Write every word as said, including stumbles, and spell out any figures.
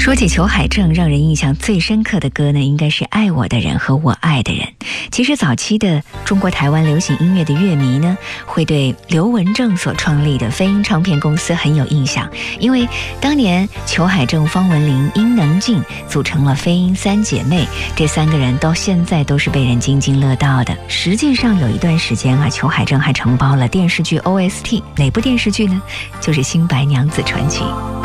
说起裘海正，让人印象最深刻的歌呢，应该是《爱我的人》和《我爱的人》。其实早期的中国台湾流行音乐的乐迷呢，会对刘文正所创立的飞鹰唱片公司很有印象，因为当年裘海正、方文琳、殷能静组成了飞鹰三姐妹，这三个人到现在都是被人津津乐道的。实际上有一段时间啊，裘海正还承包了电视剧 O S T， 哪部电视剧呢？就是《新白娘子传奇》。